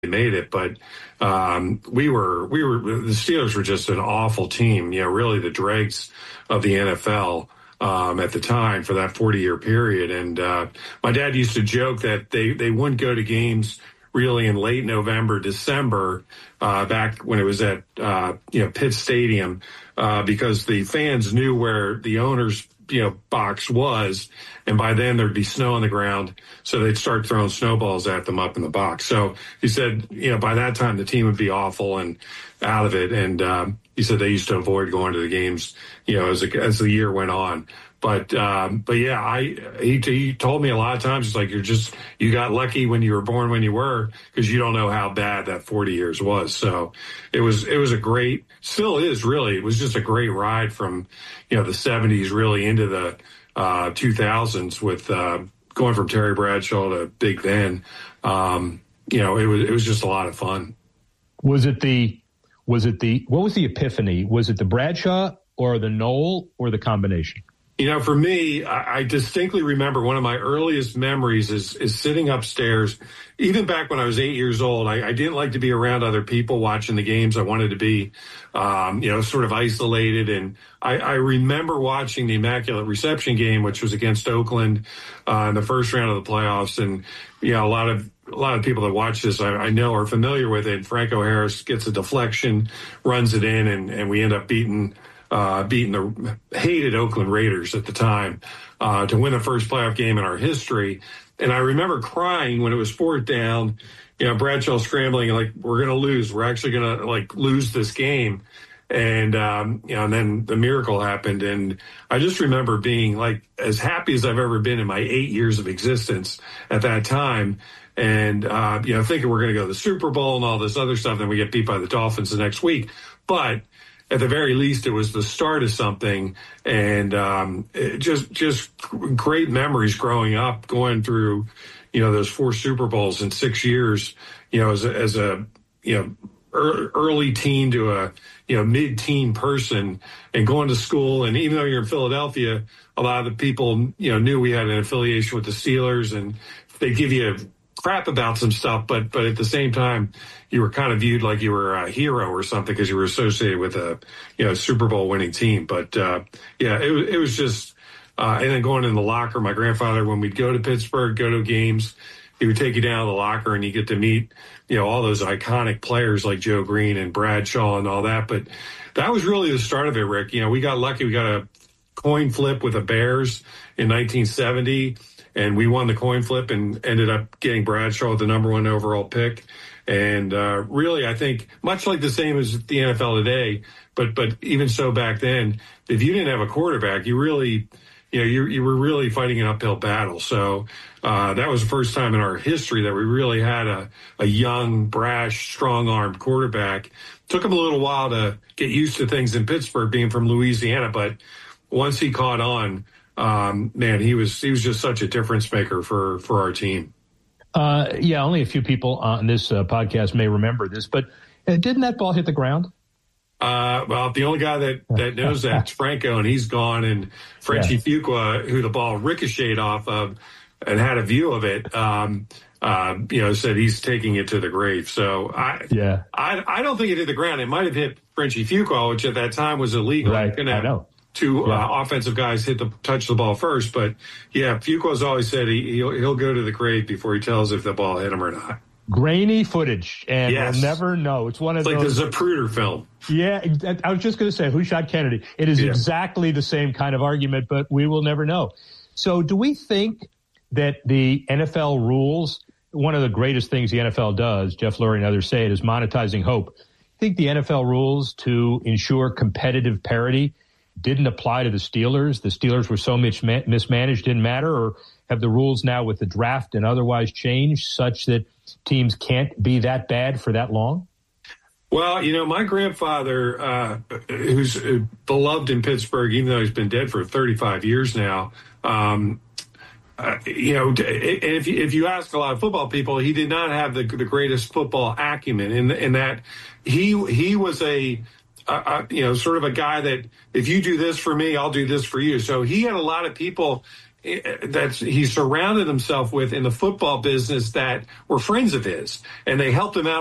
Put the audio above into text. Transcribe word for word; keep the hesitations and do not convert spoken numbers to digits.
made it, but um, we were we were the Steelers were just an awful team. You know, really the dregs of the N F L um, at the time for that forty-year period. And uh, my dad used to joke that they they wouldn't go to games really in late November, December, uh, back when it was at uh, you know Pitt Stadium, uh, because the fans knew where the owners you know box was, and by then there'd be snow on the ground, so they'd start throwing snowballs at them up in the box. So he said, you know, by that time the team would be awful and out of it, and um, he said they used to avoid going to the games, you know, as the, as the year went on. But um, but yeah, I he, he told me a lot of times, it's like you're just you got lucky when you were born when you were, because you don't know how bad that forty years was. So it was it was a great, still is really, it was just a great ride from you know the seventies really into the uh, two thousands with uh, going from Terry Bradshaw to Big Ben. Um, you know, it was it was just a lot of fun. Was it the was it the what was the epiphany? Was it the Bradshaw or the Noel or the combination? You know, for me, I, I distinctly remember one of my earliest memories is is sitting upstairs. Even back when I was eight years old, I, I didn't like to be around other people watching the games. I wanted to be, um, you know, sort of isolated. And I, I remember watching the Immaculate Reception game, which was against Oakland uh, in the first round of the playoffs. And, you know, a lot of a lot of people that watch this, I, I know, are familiar with it. Franco Harris gets a deflection, runs it in, and, and we end up beating Uh, beating the hated Oakland Raiders at the time uh, to win the first playoff game in our history. And I remember crying when it was fourth down, you know, Bradshaw scrambling, like, we're going to lose. We're actually going to, like, lose this game. And, um, you know, and then the miracle happened. And I just remember being, like, as happy as I've ever been in my eight years of existence at that time. And, uh, you know, thinking we're going to go to the Super Bowl and all this other stuff. Then we get beat by the Dolphins the next week. But at the very least, it was the start of something, and um, it just just great memories growing up, going through, you know, those four Super Bowls in six years, you know, as a, as a you know early teen to a you know mid-teen person, and going to school. And even though you're in Philadelphia, a lot of the people you know knew we had an affiliation with the Steelers, and they give you crap about some stuff, but but at the same time, you were kind of viewed like you were a hero or something because you were associated with a you know Super Bowl winning team. But uh, yeah, it was it was just uh, and then going in the locker. My grandfather, when we'd go to Pittsburgh, go to games, he would take you down to the locker and you get to meet you know all those iconic players like Joe Green and Bradshaw and all that. But that was really the start of it, Rick. You know, we got lucky. We got a coin flip with the Bears in nineteen seventy. And we won the coin flip and ended up getting Bradshaw the number one overall pick. And uh, really, I think much like the same as the N F L today, but but even so back then, if you didn't have a quarterback, you really, you know, you you were really fighting an uphill battle. So uh, that was the first time in our history that we really had a, a young, brash, strong-armed quarterback. Took him a little while to get used to things in Pittsburgh, being from Louisiana, but once he caught on, Um, man, he was he was just such a difference maker for, for our team. Uh, yeah, only a few people on this uh, podcast may remember this, but uh, didn't that ball hit the ground? Uh, well, the only guy that, that knows that is Franco, and he's gone. And Frenchie yeah. Fuqua, who the ball ricocheted off of and had a view of it, um, uh, you know, said he's taking it to the grave. So I, yeah, I, I don't think it hit the ground. It might have hit Frenchie Fuqua, which at that time was illegal. Right, I know. Two yeah. uh, offensive guys hit the touch the ball first, but yeah, Fuqua's always said he, he'll he'll go to the grave before he tells if the ball hit him or not. Grainy footage, and yes. we'll never know. It's one of it's those, like the Zapruder film. Yeah, I was just going to say, who shot Kennedy? It is yeah. exactly the same kind of argument, but we will never know. So, do we think that the N F L rules? One of the greatest things the N F L does, Jeff Lurie and others say it, is monetizing hope. I think the N F L rules to ensure competitive parity didn't apply to the Steelers. The Steelers were so much mismanaged, didn't matter, or have the rules now with the draft and otherwise changed such that teams can't be that bad for that long? Well, you know, my grandfather, uh, who's beloved in Pittsburgh, even though he's been dead for thirty-five years now, um, uh, you know, if you, if you ask a lot of football people, he did not have the, the greatest football acumen in, in that he he was a Uh, uh, you know, sort of a guy that if you do this for me, I'll do this for you. So he had a lot of people that he surrounded himself with in the football business that were friends of his, and they helped him out